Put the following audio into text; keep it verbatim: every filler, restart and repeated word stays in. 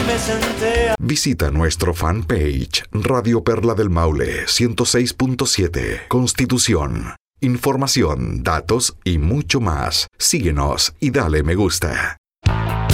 me senté a... Visita nuestro fanpage Radio Perla del Maule ciento seis punto siete Constitución. Información, datos y mucho más. Síguenos y dale me gusta.